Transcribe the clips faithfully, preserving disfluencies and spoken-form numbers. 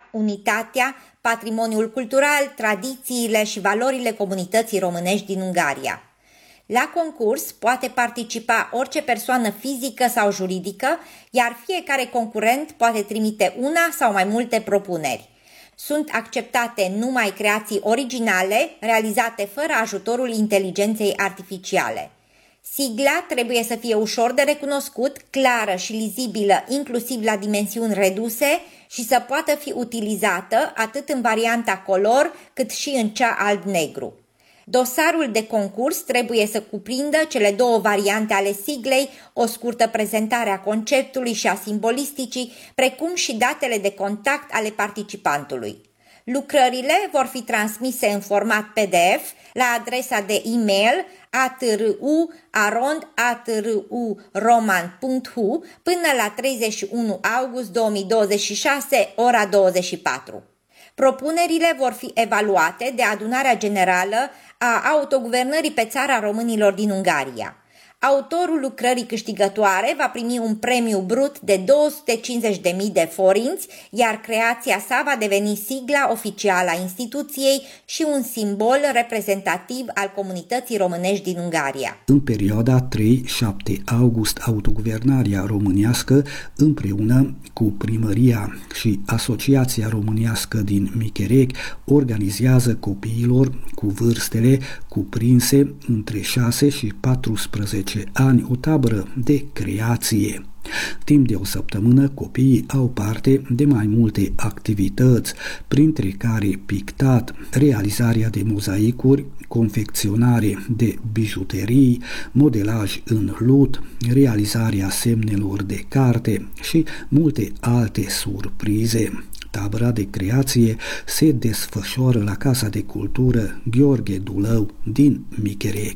unitatea, patrimoniul cultural, tradițiile și valorile comunității românești din Ungaria. La concurs poate participa orice persoană fizică sau juridică, iar fiecare concurent poate trimite una sau mai multe propuneri. Sunt acceptate numai creații originale, realizate fără ajutorul inteligenței artificiale. Sigla trebuie să fie ușor de recunoscut, clară și lizibilă, inclusiv la dimensiuni reduse, și să poată fi utilizată atât în varianta color, cât și în cea alb-negru. Dosarul de concurs trebuie să cuprindă cele două variante ale siglei, o scurtă prezentare a conceptului și a simbolisticii, precum și datele de contact ale participantului. Lucrările vor fi transmise în format P D F la adresa de e-mail a t r u arond a t r u roman punct h u până la treizeci și unu august două mii douăzeci și șase, ora douăzeci și patru. Propunerile vor fi evaluate de Adunarea Generală a Autoguvernării pe țara românilor din Ungaria. Autorul lucrării câștigătoare va primi un premiu brut de două sute cincizeci de mii de forinți, iar creația sa va deveni sigla oficială a instituției și un simbol reprezentativ al comunității românești din Ungaria. În perioada trei șapte august, Autoguvernarea Românească, împreună cu Primăria și Asociația Românească din Micherec, organizează copiilor cu vârstele cuprinse între șase și paisprezece ani o tabără de creație. Timp de o săptămână, copiii au parte de mai multe activități, printre care pictat, realizarea de mozaicuri, confecționare de bijuterii, modelaj în lut, realizarea semnelor de carte și multe alte surprize. Tabăra de creație se desfășoară la Casa de Cultură Gheorghe Dulău din Micherec.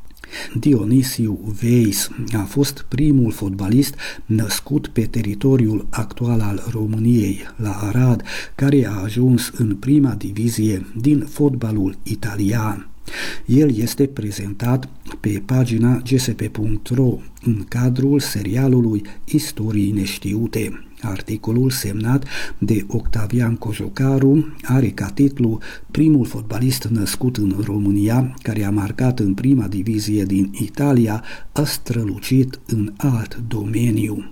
Dionisiu Weiss a fost primul fotbalist născut pe teritoriul actual al României, la Arad, care a ajuns în prima divizie din fotbalul italian. El este prezentat pe pagina g s p punct r o în cadrul serialului Istorii neștiute. Articolul semnat de Octavian Cojocaru are ca titlu Primul fotbalist născut în România, care a marcat în prima divizie din Italia, a strălucit în alt domeniu.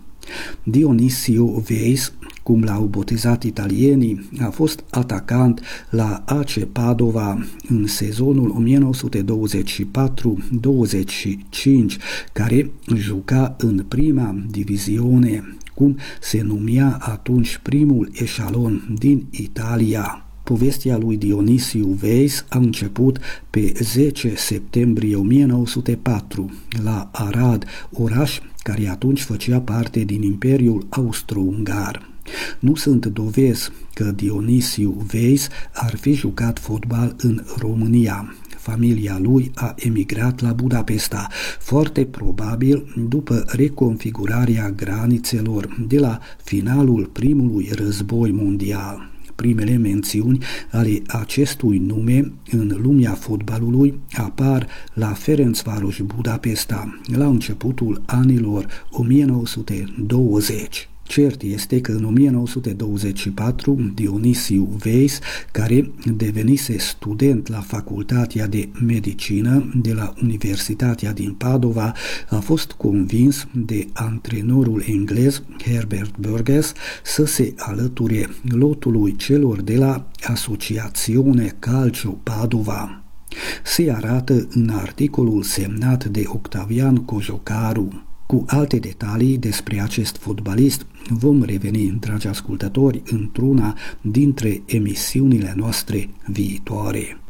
Dionisiu Weiss, cum l-au botezat italienii, a fost atacant la A C Padova în sezonul o mie nouă sute douăzeci și patru douăzeci și cinci, care juca în prima diviziune, cum se numea atunci primul eșalon din Italia. Povestea lui Dionisiu Weiss a început pe zece septembrie o mie nouă sute patru la Arad, oraș care atunci făcea parte din Imperiul Austro-Ungar. Nu sunt dovezi că Dionisiu Weiss ar fi jucat fotbal în România. Familia lui a emigrat la Budapesta, foarte probabil după reconfigurarea granițelor de la finalul primului război mondial. Primele mențiuni ale acestui nume în lumea fotbalului apar la Ferencváros Budapesta, la începutul anilor o mie nouă sute douăzeci. Cert este că în o mie nouă sute douăzeci și patru Dionisiu Weiss, care devenise student la Facultatea de Medicină de la Universitatea din Padova, a fost convins de antrenorul englez Herbert Burgess să se alăture lotului celor de la Asociazione Calcio Padova. Se arată în articolul semnat de Octavian Cojocaru. Cu alte detalii despre acest fotbalist vom reveni, dragi ascultători, într-una dintre emisiunile noastre viitoare.